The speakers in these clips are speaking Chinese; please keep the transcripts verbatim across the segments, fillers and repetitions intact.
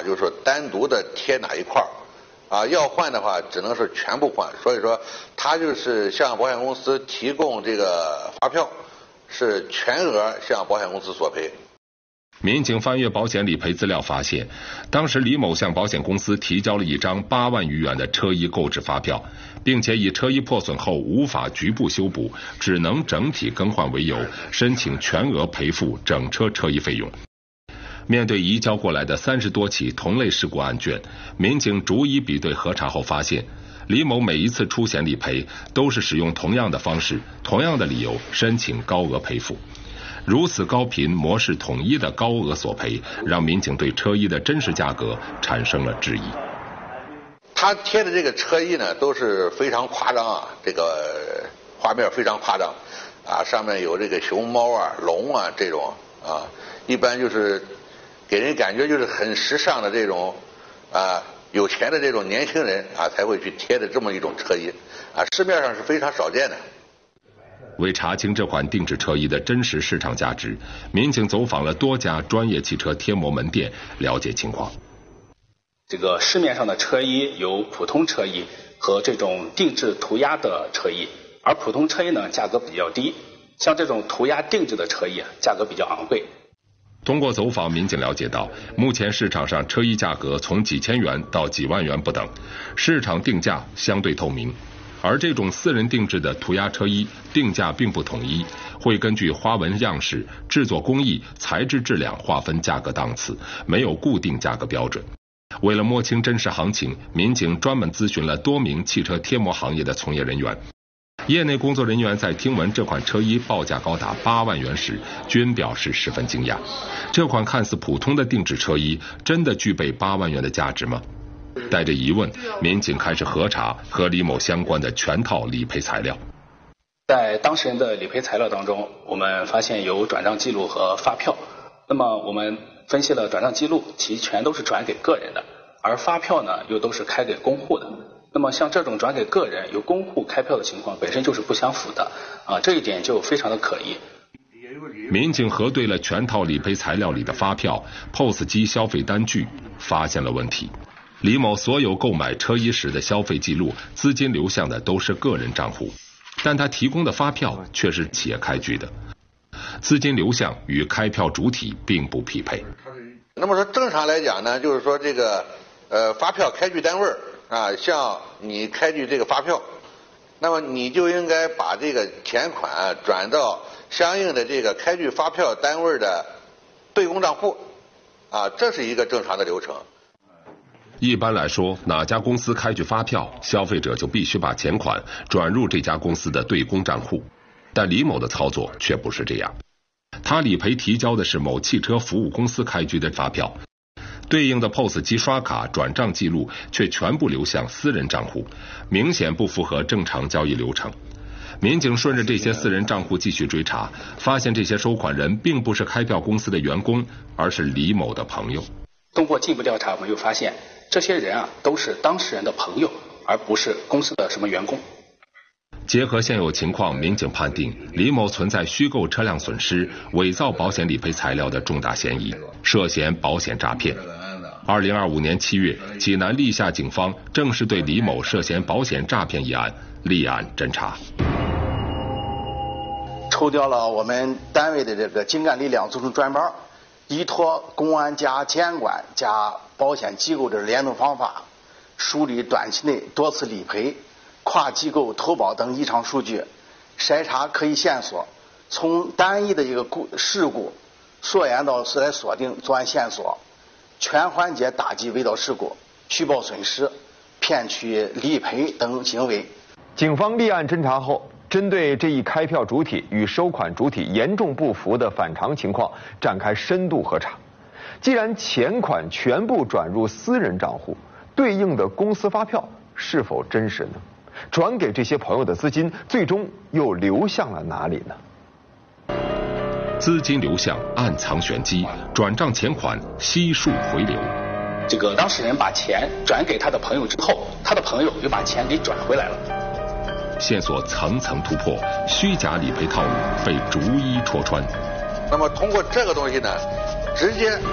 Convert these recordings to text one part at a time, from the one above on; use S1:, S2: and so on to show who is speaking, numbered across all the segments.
S1: 就是说单独的贴哪一块儿，啊，要换的话只能是全部换。所以说，他就是向保险公司提供这个发票，是全额向保险公司索赔。
S2: 民警翻阅保险理赔资料发现，当时李某向保险公司提交了一张八万余元的车衣购置发票，并且以车衣破损后无法局部修补，只能整体更换为由，申请全额赔付整车车衣费用。面对移交过来的三十多起同类事故案卷，民警逐一比对核查后发现，李某每一次出险理赔都是使用同样的方式、同样的理由申请高额赔付。如此高频、模式统一的高额索赔，让民警对车衣的真实价格产生了质疑。
S1: 他贴的这个车衣呢，都是非常夸张啊，这个画面非常夸张啊，上面有这个熊猫啊、龙啊这种啊，一般就是给人感觉就是很时尚的这种啊，有钱的这种年轻人啊才会去贴的这么一种车衣啊，市面上是非常少见的。
S2: 为查清这款定制车衣的真实市场价值，民警走访了多家专业汽车贴膜门店，了解情况。
S3: 这个市面上的车衣有普通车衣和这种定制涂鸦的车衣，而普通车衣呢价格比较低，像这种涂鸦定制的车衣价格比较昂贵。
S2: 通过走访，民警了解到，目前市场上车衣价格从几千元到几万元不等，市场定价相对透明。而这种私人定制的涂鸦车衣定价并不统一，会根据花纹样式、制作工艺、材质质量划分价格档次，没有固定价格标准。为了摸清真实行情，民警专门咨询了多名汽车贴膜行业的从业人员。业内工作人员在听闻这款车衣报价高达八万元时，均表示十分惊讶。这款看似普通的定制车衣，真的具备八万元的价值吗？带着疑问，民警开始核查和李某相关的全套理赔材料。
S3: 在当事人的理赔材料当中，我们发现有转账记录和发票。那么我们分析了转账记录，其全都是转给个人的，而发票呢又都是开给公户的。那么像这种转给个人由公户开票的情况，本身就是不相符的啊，这一点就非常的可疑。
S2: 民警核对了全套理赔材料里的发票、P O S 机消费单据，发现了问题。李某所有购买车衣时的消费记录、资金流向的都是个人账户，但他提供的发票却是企业开具的，资金流向与开票主体并不匹配。
S1: 那么说正常来讲呢，就是说这个呃发票开具单位啊，向你开具这个发票，那么你就应该把这个钱款转到相应的这个开具发票单位的对公账户啊，这是一个正常的流程。
S2: 一般来说，哪家公司开具发票，消费者就必须把钱款转入这家公司的对公账户。但李某的操作却不是这样，他理赔提交的是某汽车服务公司开具的发票，对应的 P O S 机刷卡转账记录却全部流向私人账户，明显不符合正常交易流程。民警顺着这些私人账户继续追查，发现这些收款人并不是开票公司的员工，而是李某的朋友。
S3: 通过进一步调查，我们又发现这些人啊都是当事人的朋友，而不是公司的什么员工。
S2: 结合现有情况，民警判定李某存在虚构车辆损失、伪造保险理赔材料的重大嫌疑，涉嫌保险诈骗。二零二五年七月，济南历下警方正式对李某涉嫌保险诈骗一案立案侦查。
S4: 抽调了我们单位的这个精干力量组成专班，依托公安加监管加保险机构的联动方法，梳理短期内多次理赔、跨机构投保等异常数据，筛查可疑线索，从单一的一个故事故溯源到是来锁定作案线索，全环节打击伪造事故、虚报损失、骗取理赔等行为。
S5: 警方立案侦查后，针对这一开票主体与收款主体严重不符的反常情况展开深度核查。既然钱款全部转入私人账户，对应的公司发票是否真实呢？转给这些朋友的资金最终又流向了哪里呢？
S2: 资金流向暗藏玄机，转账钱款悉数回流。
S3: 这个当事人把钱转给他的朋友之后，他的朋友又把钱给转回来了。
S2: 线索层层突破，虚假理赔套路被逐一戳穿。
S1: 那么通过这个东西呢，直接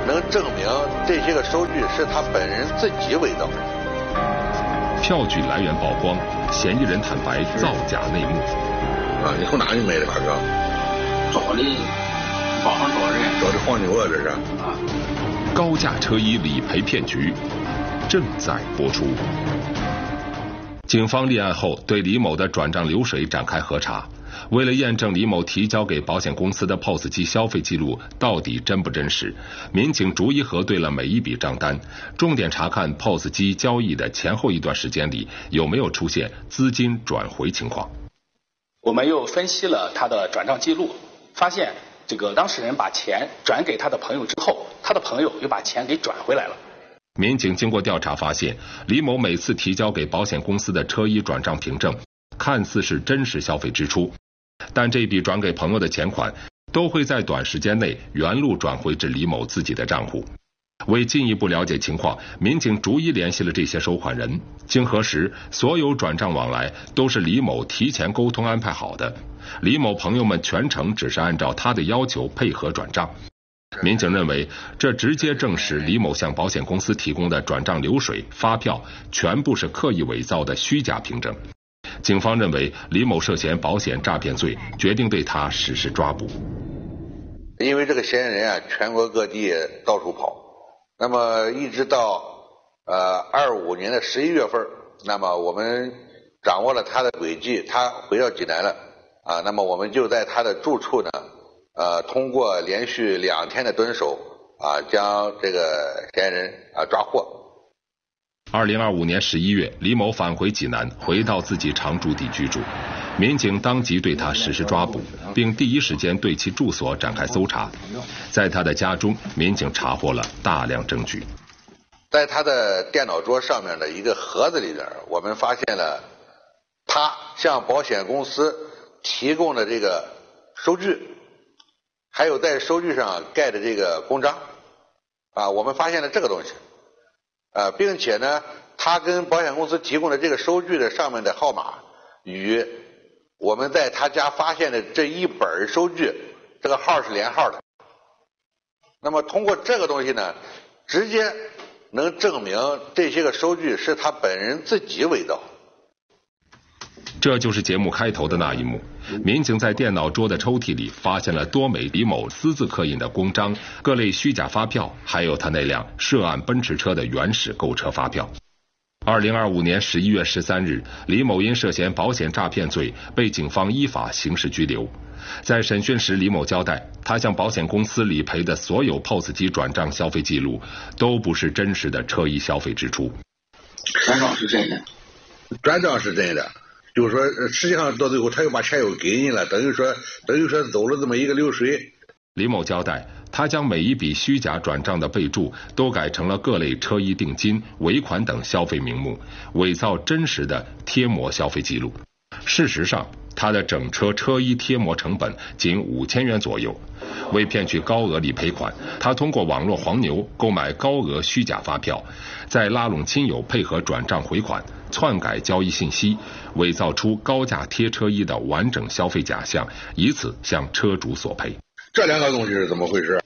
S1: 能证明这些个收据是他本人自己伪造。
S2: 票据来源曝光，嫌疑人坦白造假内幕。
S1: 啊，你从哪里买的，大哥？
S6: 找的，网上找人。
S1: 找的黄牛啊，这是。
S6: 啊。
S2: 高价车衣理赔骗局正在播出。警方立案后，对李某的转账流水展开核查。为了验证李某提交给保险公司的 P O S 机消费记录到底真不真实，民警逐一核对了每一笔账单，重点查看 P O S 机交易的前后一段时间里有没有出现资金转回情况。
S3: 我们又分析了他的转账记录，发现这个当事人把钱转给他的朋友之后，他的朋友又把钱给转回来了。
S2: 民警经过调查发现，李某每次提交给保险公司的车衣转账凭证看似是真实消费支出，但这笔转给朋友的钱款都会在短时间内原路转回至李某自己的账户。为进一步了解情况，民警逐一联系了这些收款人，经核实，所有转账往来都是李某提前沟通安排好的，李某朋友们全程只是按照他的要求配合转账。民警认为，这直接证实李某向保险公司提供的转账流水、发票全部是刻意伪造的虚假凭证。警方认为李某涉嫌保险诈骗罪，决定对他实施抓捕。
S1: 因为这个嫌疑人啊，全国各地到处跑，那么一直到呃二五年的十一月份，那么我们掌握了他的轨迹，他回到济南了啊，那么我们就在他的住处呢。呃，通过连续两天的蹲守啊，将这个嫌疑人啊抓获。
S2: 二零二五年十一月，李某返回济南，回到自己常住地居住，民警当即对他实施抓捕，并第一时间对其住所展开搜查。在他的家中，民警查获了大量证据。
S1: 在他的电脑桌上面的一个盒子里边，我们发现了他向保险公司提供的这个收据。还有在收据上盖的这个公章，啊，我们发现了这个东西，呃，并且呢，他跟保险公司提供的这个收据的上面的号码与我们在他家发现的这一本收据这个号是连号的。那么通过这个东西呢，直接能证明这些个收据是他本人自己伪造。
S2: 这就是节目开头的那一幕，民警在电脑桌的抽屉里发现了多枚李某私自刻印的公章、各类虚假发票，还有他那辆涉案奔驰车的原始购车发票。二零二五年十一月十三日，李某因涉嫌保险诈骗罪被警方依法刑事拘留。在审讯时，李某交代，他向保险公司理赔的所有 P O S 机转账消费记录都不是真实的车衣消费支出。
S6: 转账是真的，
S1: 转账是真的。就是说，实际上到最后他又把钱又给你了，等于说等于说走了这么一个流水。
S2: 李某交代，他将每一笔虚假转账的备注都改成了各类车衣定金、尾款等消费名目，伪造真实的贴膜消费记录。事实上，他的整车车衣贴膜成本仅五千元左右。为骗取高额理赔款，他通过网络黄牛购买高额虚假发票，再拉拢亲友配合转账回款，篡改交易信息，伪造出高价贴车衣的完整消费假象，以此向车主索赔。
S1: 这两个东西是怎么回事？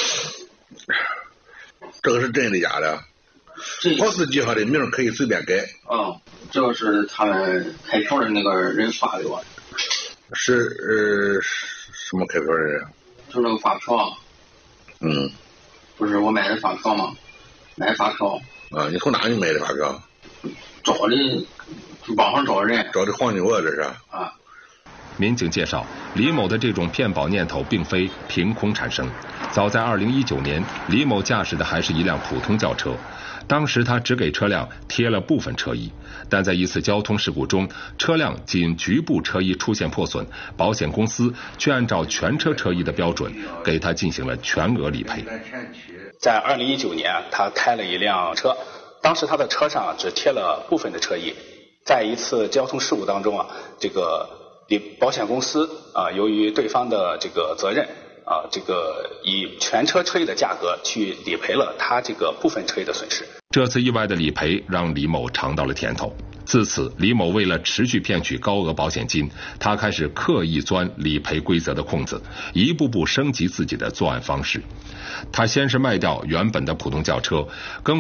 S1: 这个是真的假的？P O S 机上的名可以随便改。
S6: 啊、嗯，这个是他们开票的那个人发给我的。
S1: 是呃什么开票人？
S6: 就那个发票。
S1: 嗯。
S6: 不是我买的发票吗？买发票。
S1: 啊，你从哪里买的发票？
S6: 找的，网上找人。
S1: 找的黄牛啊，这是。
S6: 啊。
S2: 民警介绍，李某的这种骗保念头并非凭空产生。早在二零一九年，李某驾驶的还是一辆普通轿车，当时他只给车辆贴了部分车衣，但在一次交通事故中，车辆仅局部车衣出现破损，保险公司却按照全车车衣的标准给他进行了全额理赔。
S3: 在二零一九年，他开了一辆车，当时他的车上只贴了部分的车衣，在一次交通事故当中啊，这个保险公司啊，由于对方的这个责任啊，这个以全车车衣的价格去理赔了他这个部分车衣的损失。
S2: 这次意外的理赔让李某尝到了甜头。 自此，李某为了持续骗取高额保险金，他开始刻意钻理赔规则的空子，一步步升级自己的作案方式。他先是卖掉原本的普通轿车，更